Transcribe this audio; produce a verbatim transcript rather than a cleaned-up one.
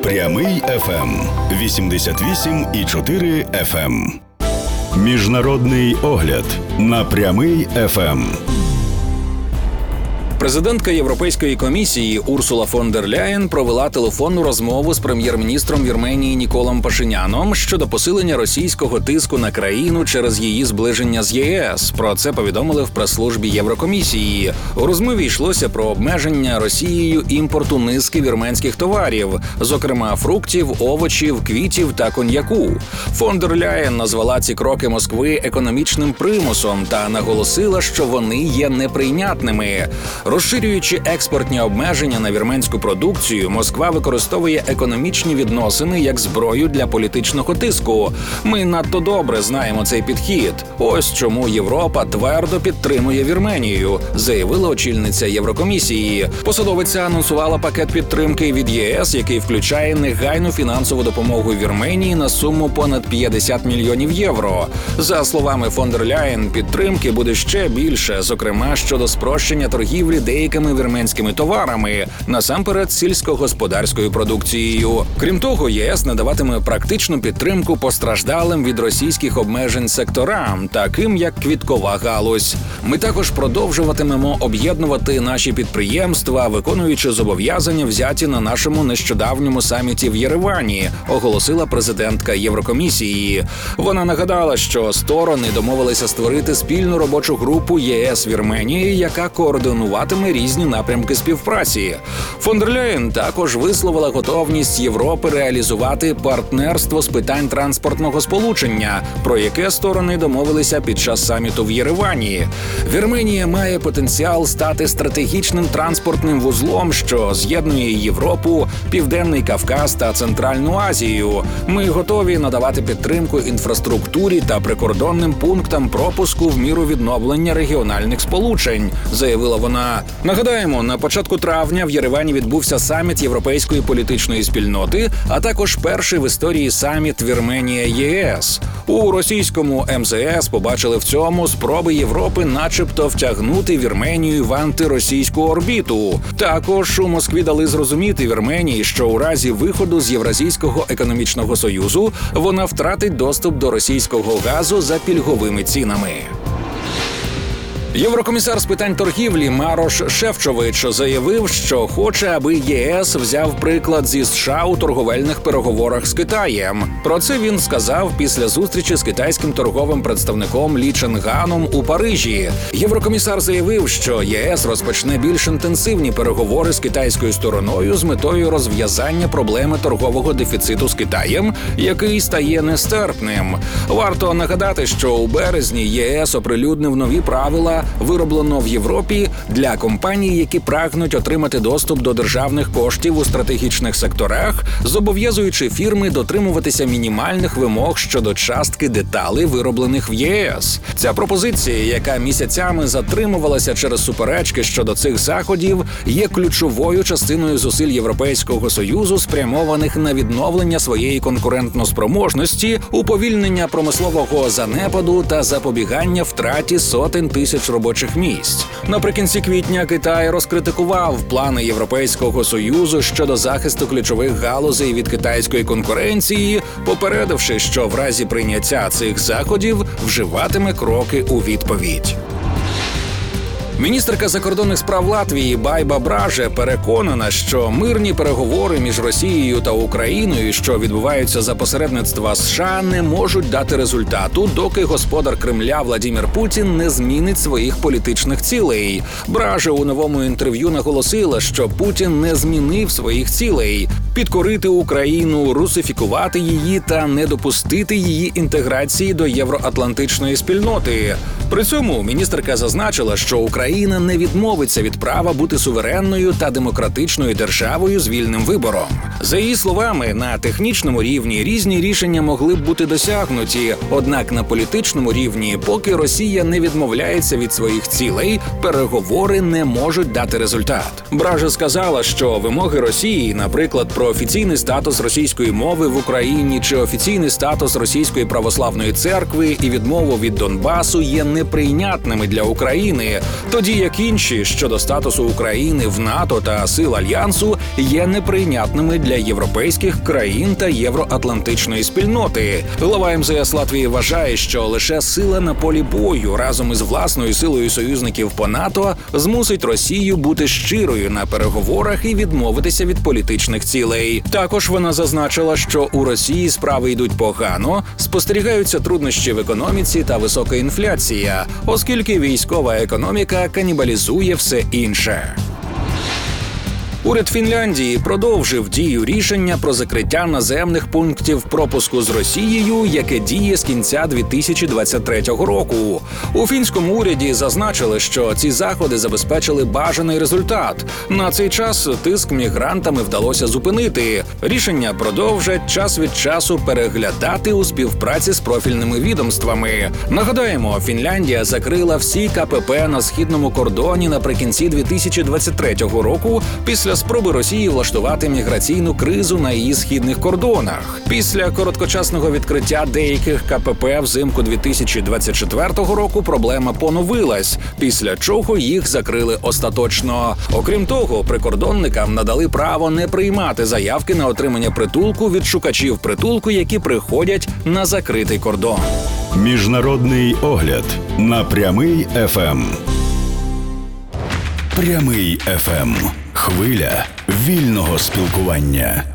Прямий еф ем вісімдесят вісім і чотири еф ем. Міжнародний огляд на Прямий еф ем. Президентка Європейської комісії Урсула фон дер Ляєн провела телефонну розмову з прем'єр-міністром Вірменії Ніколом Пашиняном щодо посилення російського тиску на країну через її зближення з ЄС. Про це повідомили в прес-службі Єврокомісії. У розмові йшлося про обмеження Росією імпорту низки вірменських товарів, зокрема фруктів, овочів, квітів та коньяку. Фон дер Ляєн назвала ці кроки Москви економічним примусом та наголосила, що вони є неприйнятними. Розширюючи експортні обмеження на вірменську продукцію, Москва використовує економічні відносини як зброю для політичного тиску. Ми надто добре знаємо цей підхід. Ось чому Європа твердо підтримує Вірменію, заявила очільниця Єврокомісії. Посадовиця анонсувала пакет підтримки від ЄС, який включає негайну фінансову допомогу Вірменії на суму понад п'ятдесят мільйонів євро. За словами фон дер Ляєн, підтримки буде ще більше, зокрема щодо спрощення торгівлі деякими вірменськими товарами, насамперед сільськогосподарською продукцією. Крім того, ЄС надаватиме практичну підтримку постраждалим від російських обмежень секторам, таким як квіткова галузь. Ми також продовжуватимемо об'єднувати наші підприємства, виконуючи зобов'язання, взяті на нашому нещодавньому саміті в Єревані, оголосила президентка Єврокомісії. Вона нагадала, що сторони домовилися створити спільну робочу групу ЄС-Вірменії, яка координуватиме різні напрямки співпраці. Фон дер Ляєн також висловила готовність Європи реалізувати партнерство з питань транспортного сполучення, про яке сторони домовилися під час саміту в Єревані. Вірменія має потенціал стати стратегічним транспортним вузлом, що з'єднує Європу, Південний Кавказ та Центральну Азію. Ми готові надавати підтримку інфраструктурі та прикордонним пунктам пропуску в міру відновлення регіональних сполучень, заявила вона. Нагадаємо, на початку травня в Єревані відбувся саміт Європейської політичної спільноти, а також перший в історії саміт Вірменія-ЄС. У російському ем зе ес побачили в цьому спроби Європи начебто втягнути Вірменію в антиросійську орбіту. Також у Москві дали зрозуміти Вірменії, що у разі виходу з Євразійського економічного союзу вона втратить доступ до російського газу за пільговими цінами. Єврокомісар з питань торгівлі Марош Шефчович заявив, що хоче, аби ЄС взяв приклад зі США у торговельних переговорах з Китаєм. Про це він сказав після зустрічі з китайським торговим представником Лі Ченганом у Парижі. Єврокомісар заявив, що ЄС розпочне більш інтенсивні переговори з китайською стороною з метою розв'язання проблеми торгового дефіциту з Китаєм, який стає нестерпним. Варто нагадати, що у березні ЄС оприлюднив нові правила, вироблено в Європі для компаній, які прагнуть отримати доступ до державних коштів у стратегічних секторах, зобов'язуючи фірми дотримуватися мінімальних вимог щодо частки деталей, вироблених в ЄС. Ця пропозиція, яка місяцями затримувалася через суперечки щодо цих заходів, є ключовою частиною зусиль Європейського Союзу, спрямованих на відновлення своєї конкурентноспроможності, уповільнення промислового занепаду та запобігання втраті сотень тисяч робочих місць. Наприкінці квітня Китай розкритикував плани Європейського Союзу щодо захисту ключових галузей від китайської конкуренції, попередивши, що в разі прийняття цих заходів вживатиме кроки у відповідь. Міністерка закордонних справ Латвії Байба Браже переконана, що мирні переговори між Росією та Україною, що відбуваються за посередництва США, не можуть дати результату, доки господар Кремля Владимир Путін не змінить своїх політичних цілей. Браже у новому інтерв'ю наголосила, що Путін не змінив своїх цілей – підкорити Україну, русифікувати її та не допустити її інтеграції до євроатлантичної спільноти. При цьому міністерка зазначила, що Україна не відмовиться від права бути суверенною та демократичною державою з вільним вибором. За її словами, на технічному рівні різні рішення могли б бути досягнуті, однак на політичному рівні, поки Росія не відмовляється від своїх цілей, переговори не можуть дати результат. Браже сказала, що вимоги Росії, наприклад, про офіційний статус російської мови в Україні чи офіційний статус Російської православної церкви і відмову від Донбасу є не неприйнятними для України, тоді як інші щодо статусу України в НАТО та сил Альянсу є неприйнятними для європейських країн та євроатлантичної спільноти. Глава ем зе ес Латвії вважає, що лише сила на полі бою разом із власною силою союзників по НАТО змусить Росію бути щирою на переговорах і відмовитися від політичних цілей. Також вона зазначила, що у Росії справи йдуть погано, спостерігаються труднощі в економіці та висока інфляція, оскільки військова економіка канібалізує все інше. Уряд Фінляндії продовжив дію рішення про закриття наземних пунктів пропуску з Росією, яке діє з кінця дві тисячі двадцять третього року. У фінському уряді зазначили, що ці заходи забезпечили бажаний результат. На цей час тиск мігрантами вдалося зупинити. Рішення продовжать час від часу переглядати у співпраці з профільними відомствами. Нагадаємо, Фінляндія закрила всі ка пе пе на східному кордоні наприкінці дві тисячі двадцять третього року після спроби Росії влаштувати міграційну кризу на її східних кордонах. Після короткочасного відкриття деяких ка пе пе взимку дві тисячі двадцять четвертого року проблема поновилась, після чого їх закрили остаточно. Окрім того, прикордонникам надали право не приймати заявки на отримання притулку від шукачів притулку, які приходять на закритий кордон. Міжнародний огляд на Прямий еф ем. Прямий еф ем. Хвиля вільного спілкування.